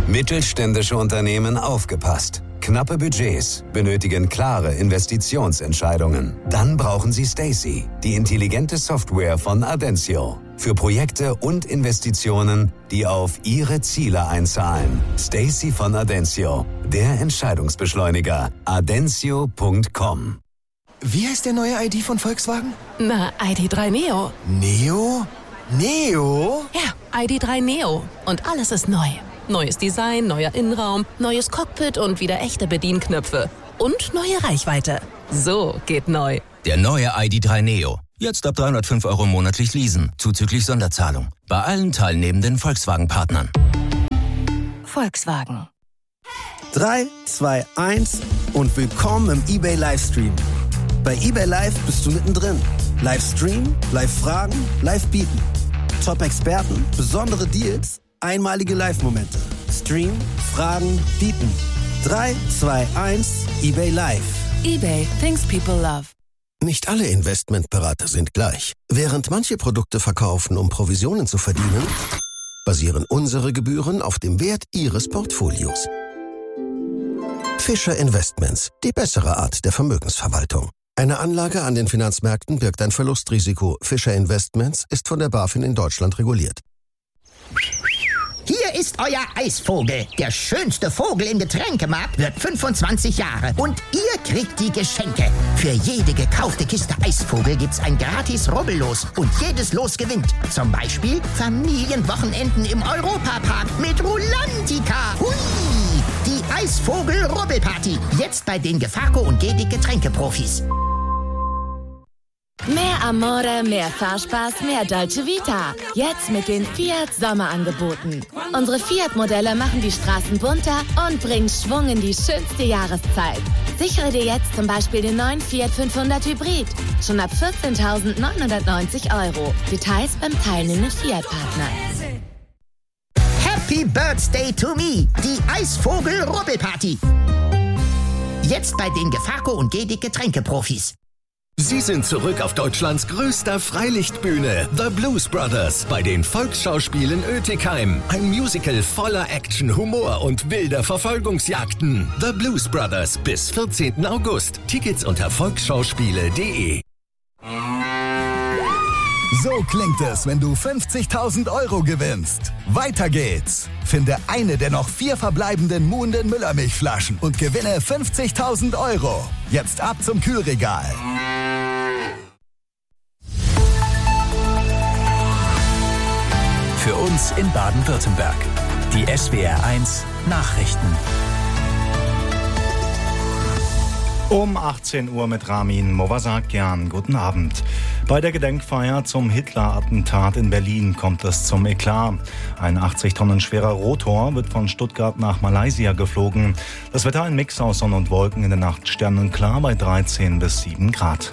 Mittelständische Unternehmen aufgepasst. Knappe Budgets benötigen klare Investitionsentscheidungen. Dann brauchen Sie Stacey, die intelligente Software von Adencio. Für Projekte und Investitionen, die auf Ihre Ziele einzahlen. Stacey von Adencio, der Entscheidungsbeschleuniger. Adencio.com. Wie heißt der neue ID von Volkswagen? Na, ID.3 Neo. Neo? Neo? Ja, ID.3 Neo. Und alles ist neu. Neues Design, neuer Innenraum, neues Cockpit und wieder echte Bedienknöpfe. Und neue Reichweite. So geht neu. Der neue ID.3 Neo. Jetzt ab 305 € monatlich leasen, zuzüglich Sonderzahlung. Bei allen teilnehmenden Volkswagen-Partnern. Volkswagen. 3, 2, 1 und willkommen im eBay Livestream. Bei eBay Live bist du mittendrin. Livestream, Live-Fragen, Live-Bieten. Top-Experten, besondere Deals, einmalige Live-Momente. Stream, Fragen, Bieten. 3, 2, 1, eBay Live. eBay, things people love. Nicht alle Investmentberater sind gleich. Während manche Produkte verkaufen, um Provisionen zu verdienen, basieren unsere Gebühren auf dem Wert Ihres Portfolios. Fischer Investments, die bessere Art der Vermögensverwaltung. Eine Anlage an den Finanzmärkten birgt ein Verlustrisiko. Fischer Investments ist von der BaFin in Deutschland reguliert. Hier ist euer Eisvogel. Der schönste Vogel im Getränkemarkt wird 25 Jahre. Und ihr kriegt die Geschenke. Für jede gekaufte Kiste Eisvogel gibt's ein gratis Rubbellos. Und jedes Los gewinnt. Zum Beispiel Familienwochenenden im Europapark mit Rulantica. Hui! Die Eisvogel-Rubbelparty. Jetzt bei den Gefaco und Gedig Getränkeprofis. Mehr Amore, mehr Fahrspaß, mehr Dolce Vita. Jetzt mit den Fiat Sommerangeboten. Unsere Fiat-Modelle machen die Straßen bunter und bringen Schwung in die schönste Jahreszeit. Sichere dir jetzt zum Beispiel den neuen Fiat 500 Hybrid. Schon ab 14.990 €. Details beim teilnehmenden Fiat-Partner. Happy Birthday to me. Die Eisvogel-Rubbelparty. Jetzt bei den Gefaco und Gedig Getränkeprofis. Sie sind zurück auf Deutschlands größter Freilichtbühne, The Blues Brothers, bei den Volksschauspielen Oetikheim. Ein Musical voller Action, Humor und wilder Verfolgungsjagden. The Blues Brothers bis 14. August. Tickets unter volksschauspiele.de. So klingt es, wenn du 50.000 € gewinnst. Weiter geht's. Finde eine der noch 4 verbleibenden Muhnden Müllermilchflaschen und gewinne 50.000 €. Jetzt ab zum Kühlregal. Für uns in Baden-Württemberg. Die SWR1 Nachrichten. Um 18 Uhr mit Ramin Movasakian. Guten Abend. Bei der Gedenkfeier zum Hitler-Attentat in Berlin kommt es zum Eklat. Ein 80 Tonnen schwerer Rotor wird von Stuttgart nach Malaysia geflogen. Das Wetter ein Mix aus Sonne und Wolken, in der Nacht sternenklar bei 13 bis 7 Grad.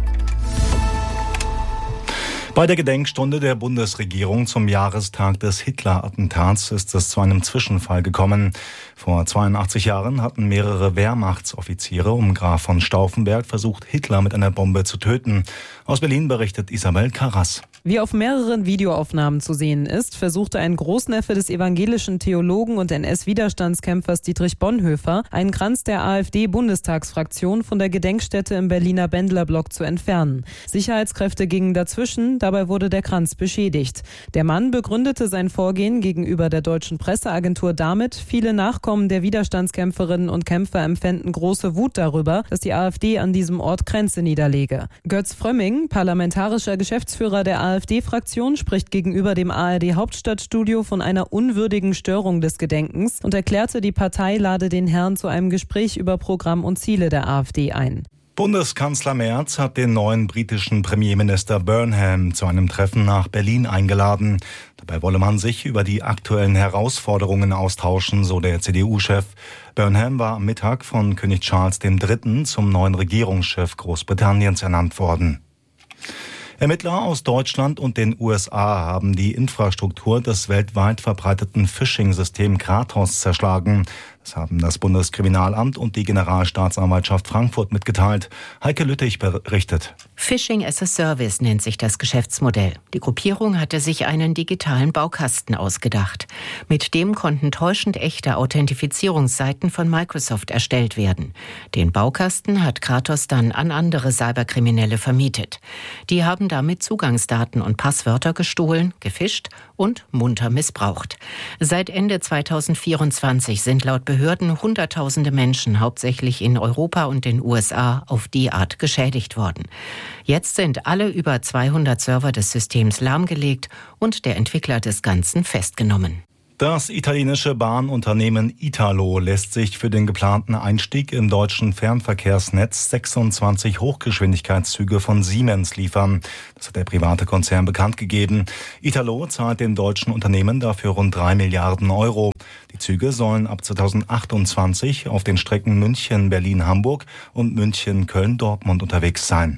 Bei der Gedenkstunde der Bundesregierung zum Jahrestag des Hitler-Attentats ist es zu einem Zwischenfall gekommen. Vor 82 Jahren hatten mehrere Wehrmachtsoffiziere um Graf von Stauffenberg versucht, Hitler mit einer Bombe zu töten. Aus Berlin berichtet Isabel Karras. Wie auf mehreren Videoaufnahmen zu sehen ist, versuchte ein Großneffe des evangelischen Theologen und NS-Widerstandskämpfers Dietrich Bonhoeffer, einen Kranz der AfD-Bundestagsfraktion von der Gedenkstätte im Berliner Bendlerblock zu entfernen. Sicherheitskräfte gingen dazwischen, dabei wurde der Kranz beschädigt. Der Mann begründete sein Vorgehen gegenüber der deutschen Presseagentur damit, viele Nachkommen der Widerstandskämpferinnen und Kämpfer empfänden große Wut darüber, dass die AfD an diesem Ort Kränze niederlege. Götz Frömming, parlamentarischer Geschäftsführer der AfD-Fraktion, spricht gegenüber dem ARD-Hauptstadtstudio von einer unwürdigen Störung des Gedenkens und erklärte, die Partei lade den Herrn zu einem Gespräch über Programm und Ziele der AfD ein. Bundeskanzler Merz hat den neuen britischen Premierminister Burnham zu einem Treffen nach Berlin eingeladen. Dabei wolle man sich über die aktuellen Herausforderungen austauschen, so der CDU-Chef. Burnham war am Mittag von König Charles III. Zum neuen Regierungschef Großbritanniens ernannt worden. Ermittler aus Deutschland und den USA haben die Infrastruktur des weltweit verbreiteten Phishing-Systems Kratos zerschlagen. Das haben das Bundeskriminalamt und die Generalstaatsanwaltschaft Frankfurt mitgeteilt. Heike Lüttich berichtet. Phishing as a Service nennt sich das Geschäftsmodell. Die Gruppierung hatte sich einen digitalen Baukasten ausgedacht. Mit dem konnten täuschend echte Authentifizierungsseiten von Microsoft erstellt werden. Den Baukasten hat Kratos dann an andere Cyberkriminelle vermietet. Die haben damit Zugangsdaten und Passwörter gestohlen, gefischt und munter missbraucht. Seit Ende 2024 sind laut Behörden Hunderttausende Menschen, hauptsächlich in Europa und den USA, auf die Art geschädigt worden. Jetzt sind alle über 200 Server des Systems lahmgelegt und der Entwickler des Ganzen festgenommen. Das italienische Bahnunternehmen Italo lässt sich für den geplanten Einstieg im deutschen Fernverkehrsnetz 26 Hochgeschwindigkeitszüge von Siemens liefern. Das hat der private Konzern bekannt gegeben. Italo zahlt dem deutschen Unternehmen dafür rund 3 Milliarden Euro. Die Züge sollen ab 2028 auf den Strecken München, Berlin, Hamburg und München, Köln, Dortmund unterwegs sein.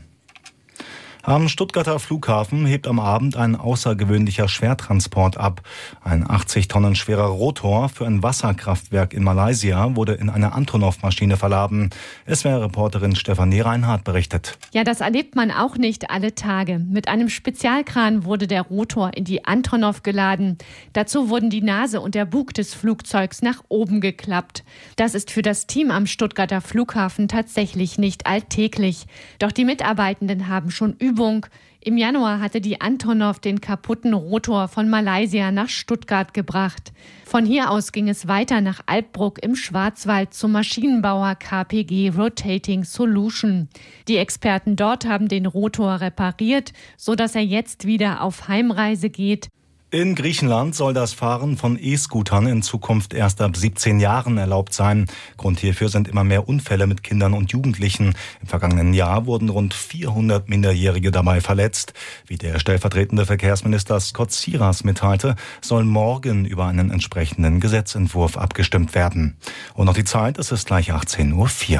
Am Stuttgarter Flughafen hebt am Abend ein außergewöhnlicher Schwertransport ab. Ein 80 Tonnen schwerer Rotor für ein Wasserkraftwerk in Malaysia wurde in eine Antonov-Maschine verladen. SWR-Reporterin Stefanie Reinhardt berichtet. Ja, das erlebt man auch nicht alle Tage. Mit einem Spezialkran wurde der Rotor in die Antonov geladen. Dazu wurden die Nase und der Bug des Flugzeugs nach oben geklappt. Das ist für das Team am Stuttgarter Flughafen tatsächlich nicht alltäglich. Doch die Mitarbeitenden haben schon Übung. Im Januar hatte die Antonov den kaputten Rotor von Malaysia nach Stuttgart gebracht. Von hier aus ging es weiter nach Alpbruck im Schwarzwald zum Maschinenbauer KPG Rotating Solution. Die Experten dort haben den Rotor repariert, sodass er jetzt wieder auf Heimreise geht. In Griechenland soll das Fahren von E-Scootern in Zukunft erst ab 17 Jahren erlaubt sein. Grund hierfür sind immer mehr Unfälle mit Kindern und Jugendlichen. Im vergangenen Jahr wurden rund 400 Minderjährige dabei verletzt. Wie der stellvertretende Verkehrsminister Scott Siras mitteilte, soll morgen über einen entsprechenden Gesetzentwurf abgestimmt werden. Und noch die Zeit, es ist gleich 18:04 Uhr.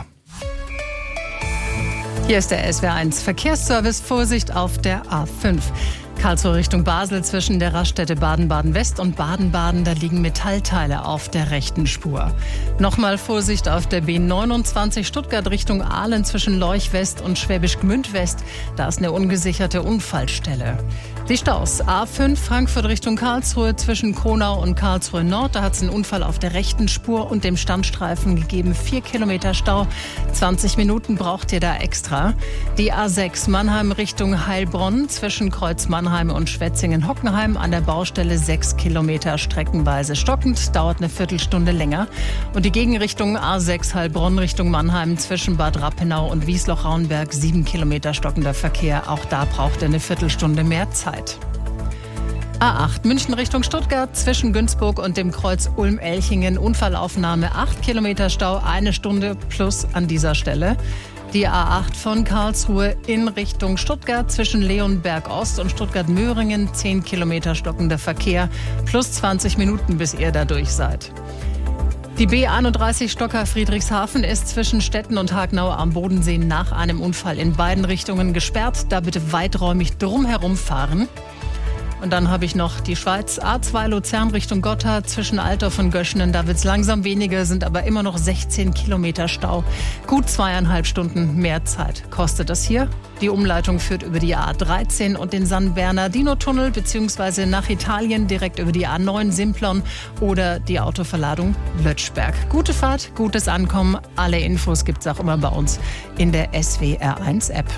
Hier ist der SWR1 Verkehrsservice. Vorsicht auf der A5. Karlsruhe Richtung Basel zwischen der Raststätte Baden-Baden-West und Baden-Baden, da liegen Metallteile auf der rechten Spur. Nochmal Vorsicht auf der B29 Stuttgart Richtung Aalen zwischen Leuch West und Schwäbisch Gmünd West, da ist eine ungesicherte Unfallstelle. Die Staus A5 Frankfurt Richtung Karlsruhe zwischen Kronau und Karlsruhe Nord, da hat es einen Unfall auf der rechten Spur und dem Standstreifen gegeben, 4 Kilometer Stau, 20 Minuten braucht ihr da extra. Die A6 Mannheim Richtung Heilbronn zwischen Kreuz Mannheim und Schwetzingen-Hockenheim an der Baustelle 6 Kilometer streckenweise stockend, dauert eine Viertelstunde länger. Und die Gegenrichtung A6 Heilbronn Richtung Mannheim zwischen Bad Rappenau und Wiesloch-Rauenberg 7 Kilometer stockender Verkehr, auch da braucht ihr eine Viertelstunde mehr Zeit. A8 München Richtung Stuttgart zwischen Günzburg und dem Kreuz Ulm-Elchingen, Unfallaufnahme 8 Kilometer Stau, 1 Stunde plus an dieser Stelle. Die A8 von Karlsruhe in Richtung Stuttgart zwischen Leonberg Ost und Stuttgart-Möhringen, 10 Kilometer stockender Verkehr, plus 20 Minuten, bis ihr da durch seid. Die B31 Stocker-Friedrichshafen ist zwischen Stetten und Hagenau am Bodensee nach einem Unfall in beiden Richtungen gesperrt. Da bitte weiträumig drumherum fahren. Und dann habe ich noch die Schweiz, A2 Luzern Richtung Gotthard zwischen Altdorf und Göschenen. Da wird es langsam weniger, sind aber immer noch 16 Kilometer Stau. Gut 2,5 Stunden mehr Zeit kostet das hier. Die Umleitung führt über die A13 und den San Bernardino-Tunnel beziehungsweise nach Italien direkt über die A9 Simplon oder die Autoverladung Lötschberg. Gute Fahrt, gutes Ankommen. Alle Infos gibt es auch immer bei uns in der SWR1-App.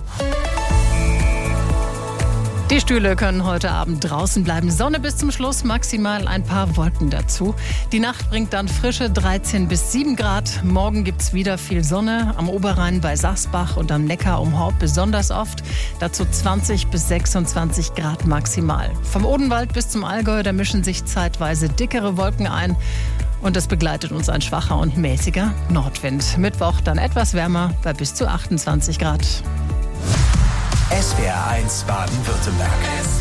Die Stühle können heute Abend draußen bleiben. Sonne bis zum Schluss, maximal ein paar Wolken dazu. Die Nacht bringt dann frische 13 bis 7 Grad. Morgen gibt's wieder viel Sonne. Am Oberrhein bei Sachsbach und am Neckar um Horb besonders oft. Dazu 20 bis 26 Grad maximal. Vom Odenwald bis zum Allgäu, da mischen sich zeitweise dickere Wolken ein. Und es begleitet uns ein schwacher und mäßiger Nordwind. Mittwoch dann etwas wärmer bei bis zu 28 Grad. SWR1 Baden-Württemberg.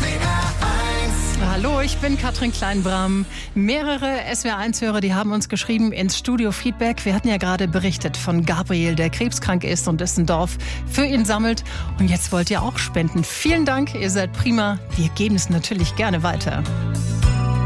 Hallo, ich bin Katrin Kleinbram. Mehrere SWR1-Hörer, die haben uns geschrieben ins Studio Feedback. Wir hatten ja gerade berichtet von Gabriel, der krebskrank ist und dessen Dorf für ihn sammelt. Und jetzt wollt ihr auch spenden. Vielen Dank, ihr seid prima. Wir geben es natürlich gerne weiter.